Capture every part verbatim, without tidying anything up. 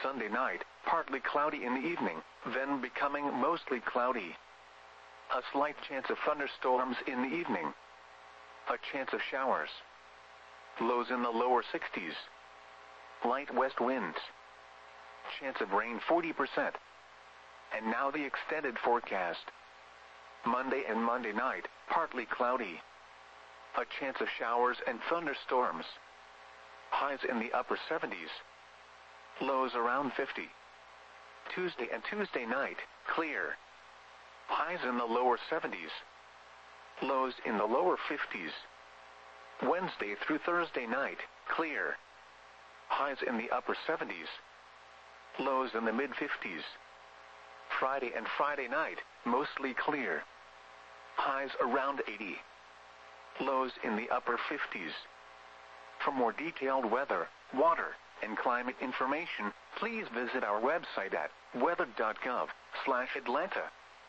Sunday night, partly cloudy in the evening, then becoming mostly cloudy. A slight chance of thunderstorms in the evening. A chance of showers. Lows in the lower sixties. Light west winds. Chance of rain forty percent. And now the extended forecast. Monday and Monday night, partly cloudy. A chance of showers and thunderstorms. Highs in the upper seventies. Lows around fifty. Tuesday and Tuesday night, clear. Highs in the lower seventies. Lows in the lower fifties. Wednesday through Thursday night, clear. Highs in the upper seventies. Lows in the mid-fifties. Friday and Friday night, mostly clear. Highs around eighty. Lows in the upper fifties. For more detailed weather, water, and climate information, please visit our website at weather dot gov slash Atlanta.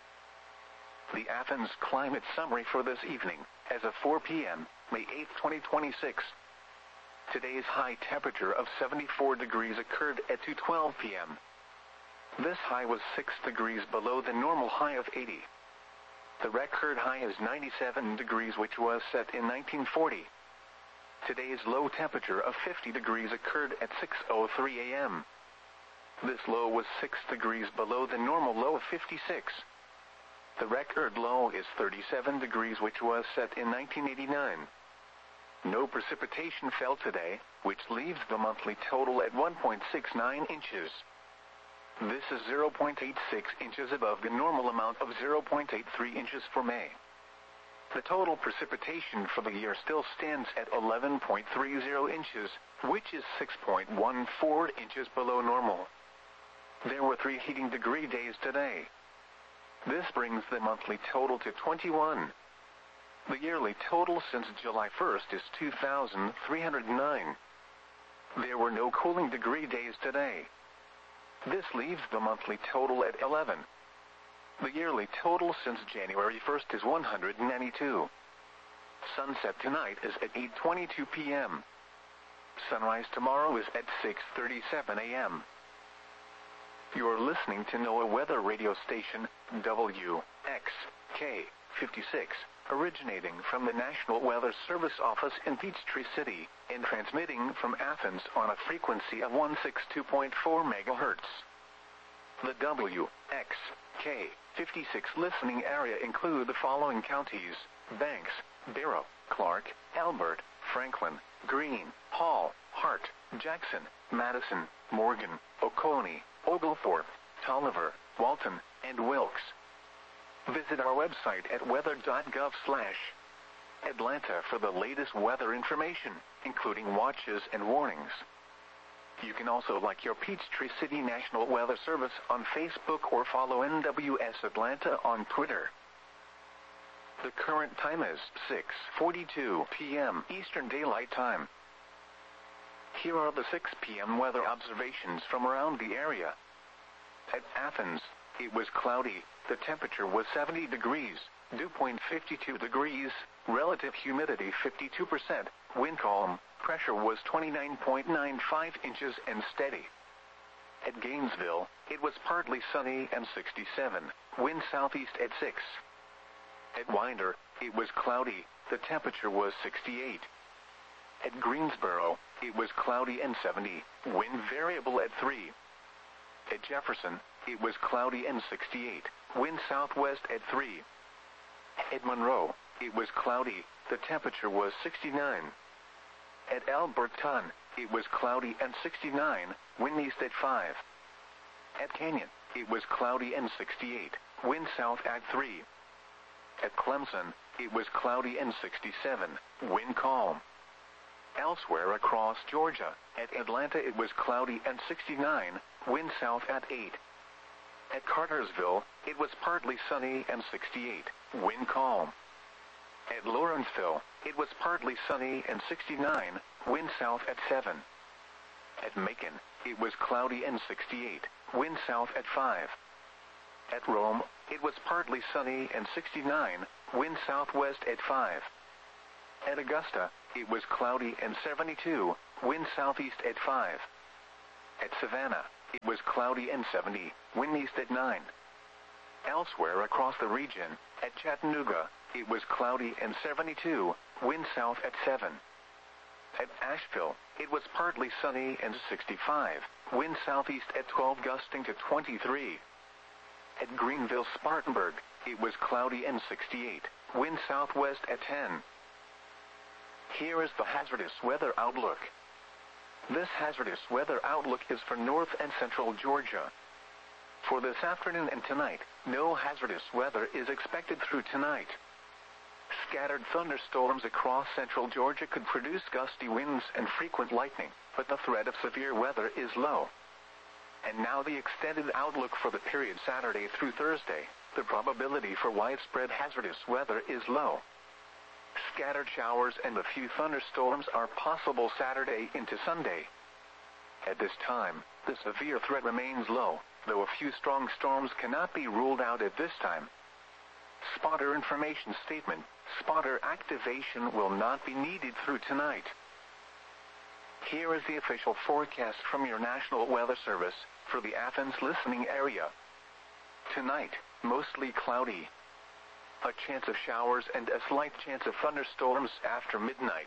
The Athens climate summary for this evening, as of four p m, May eighth, twenty twenty-six. Today's high temperature of seventy-four degrees occurred at two twelve p m This high was six degrees below the normal high of eighty. The record high is ninety-seven degrees, which was set in nineteen forty. Today's low temperature of fifty degrees occurred at six oh three a m This low was six degrees below the normal low of fifty-six. The record low is thirty-seven degrees, which was set in nineteen eighty-nine. No precipitation fell today, which leaves the monthly total at one point six nine inches. This is zero point eight six inches above the normal amount of zero point eight three inches for May. The total precipitation for the year still stands at eleven point three zero inches, which is six point one four inches below normal. There were three heating degree days today. This brings the monthly total to twenty-one. The yearly total since July first is two thousand three hundred nine. There were no cooling degree days today. This leaves the monthly total at eleven. The yearly total since January first is one hundred ninety-two. Sunset tonight is at eight twenty-two p m Sunrise tomorrow is at six thirty-seven a m You are listening to NOAA Weather Radio Station, W X K fifty-six, originating from the National Weather Service office in Peachtree City, and transmitting from Athens on a frequency of one sixty-two point four megahertz. The W X K fifty-six listening area include the following counties: Banks, Barrow, Clark, Elbert, Franklin, Greene, Hall, Hart, Jackson, Madison, Morgan, Oconee, Oglethorpe, Tolliver, Walton, and Wilkes. Visit our website at weather dot gov slash Atlanta for the latest weather information, including watches and warnings. You can also like your Peachtree City National Weather Service on Facebook or follow N W S Atlanta on Twitter. The current time is six forty-two p m Eastern Daylight Time. Here are the six p m weather observations from around the area. At Athens, it was cloudy, the temperature was seventy degrees, dew point fifty-two degrees, relative humidity fifty-two percent, wind calm, pressure was twenty-nine point nine five inches and steady. At Gainesville, it was partly sunny and sixty-seven, wind southeast at six. At Winder, it was cloudy, the temperature was sixty-eight. At Greensboro, it was cloudy and seventy, wind variable at three. At Jefferson, it was cloudy and sixty-eight, wind southwest at three. At Monroe, it was cloudy, the temperature was sixty-nine. At Alberton, it was cloudy and sixty-nine, wind east at five. At Canyon, it was cloudy and sixty-eight, wind south at three. At Clemson, it was cloudy and sixty-seven, wind calm. Elsewhere across Georgia, at Atlanta it was cloudy and sixty-nine, wind south at eight. At Cartersville, it was partly sunny and sixty-eight, wind calm. At Lawrenceville, it was partly sunny and sixty-nine, wind south at seven. At Macon, it was cloudy and sixty-eight, wind south at five. At Rome, it was partly sunny and sixty-nine, wind southwest at five. At Augusta, it was cloudy and seventy-two, wind southeast at five. At Savannah, it was cloudy and seventy, wind east at nine. Elsewhere across the region, at Chattanooga, it was cloudy and seventy-two, wind south at seven. At Asheville, it was partly sunny and sixty-five, wind southeast at twelve gusting to twenty-three. At Greenville, Spartanburg, it was cloudy and sixty-eight, wind southwest at ten. Here is the hazardous weather outlook. This hazardous weather outlook is for north and central Georgia. For this afternoon and tonight, no hazardous weather is expected through tonight. Scattered thunderstorms across central Georgia could produce gusty winds and frequent lightning, but the threat of severe weather is low. And now the extended outlook for the period Saturday through Thursday. The probability for widespread hazardous weather is low. Scattered showers and a few thunderstorms are possible Saturday into Sunday. At this time, the severe threat remains low, though a few strong storms cannot be ruled out at this time. Spotter information statement: spotter activation will not be needed through tonight. Here is the official forecast from your National Weather Service for the Athens listening area. Tonight, mostly cloudy. A chance of showers and a slight chance of thunderstorms after midnight.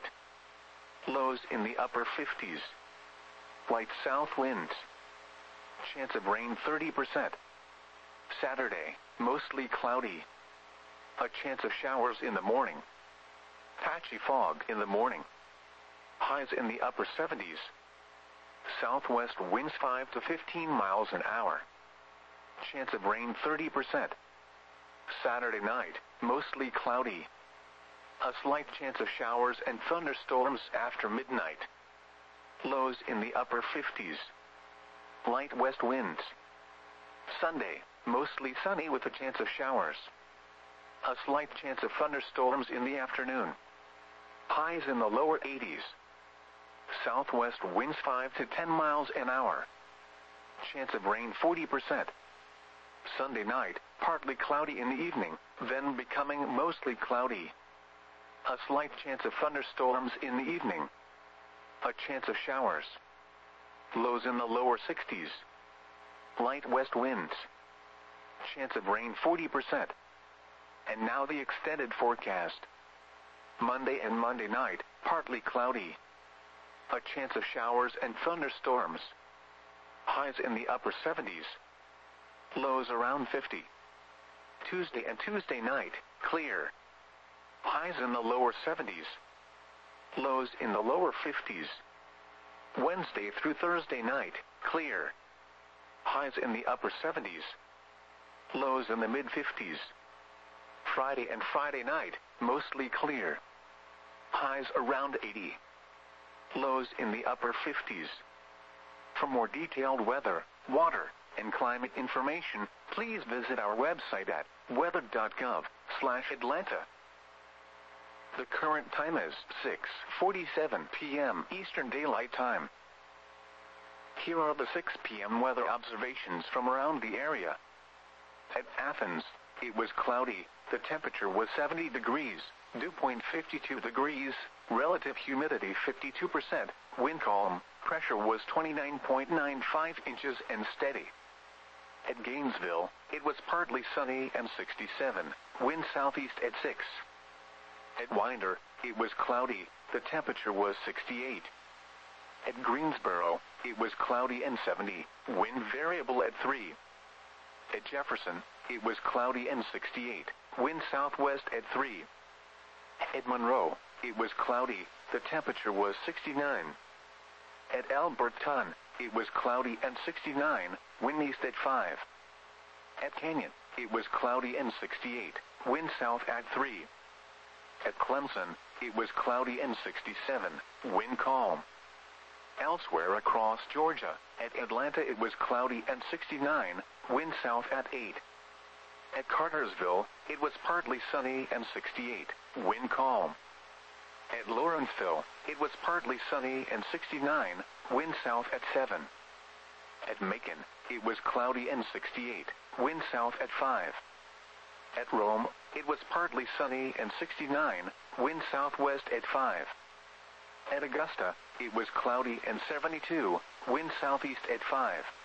Lows in the upper fifties. Light south winds. Chance of rain thirty percent. Saturday, mostly cloudy. A chance of showers in the morning. Patchy fog in the morning. Highs in the upper seventies. Southwest winds five to fifteen miles an hour. Chance of rain thirty percent. Saturday night, mostly cloudy. A slight chance of showers and thunderstorms after midnight. Lows in the upper fifties. Light west winds. Sunday, mostly sunny with a chance of showers. A slight chance of thunderstorms in the afternoon. Highs in the lower eighties. Southwest winds five to ten miles an hour. Chance of rain forty percent. Sunday night, partly cloudy in the evening, then becoming mostly cloudy. A slight chance of thunderstorms in the evening. A chance of showers. Lows in the lower sixties. Light west winds. Chance of rain forty percent. And now the extended forecast. Monday and Monday night, partly cloudy. A chance of showers and thunderstorms. Highs in the upper seventies. Lows around fifty. Tuesday and Tuesday night, clear. Highs in the lower seventies. Lows in the lower fifties. Wednesday through Thursday night, clear. Highs in the upper seventies. Lows in the mid fifties. Friday and Friday night, mostly clear. Highs around eighty. Lows in the upper fifties. For more detailed weather, water, and climate information, please visit our website at weather dot gov slash Atlanta. The current time is six forty-seven p m Eastern Daylight Time. Here are the six p m weather observations from around the area. At Athens, it was cloudy. The temperature was seventy degrees, dew point fifty-two degrees, relative humidity fifty-two percent, wind calm, pressure was twenty-nine point nine five inches and steady. At Gainesville, it was partly sunny and sixty-seven, wind southeast at six. At Winder, it was cloudy, the temperature was sixty-eight. At Greensboro, it was cloudy and seventy, wind variable at three. At Jefferson, it was cloudy and sixty-eight, wind southwest at three. At Monroe, it was cloudy, the temperature was sixty-nine. At Alberton, it was cloudy and sixty-nine, wind east at five. At Canyon, it was cloudy and sixty-eight, wind south at three. At Clemson, it was cloudy and sixty-seven, wind calm. Elsewhere across Georgia, at Atlanta it was cloudy and sixty-nine, wind south at eight. At Cartersville, it was partly sunny and sixty-eight, wind calm. At Lawrenceville, it was partly sunny and sixty-nine, wind south at seven. At Macon, it was cloudy and sixty-eight, wind south at five. At Rome, it was partly sunny and sixty-nine, wind southwest at five. At Augusta, it was cloudy and seventy-two, wind southeast at five.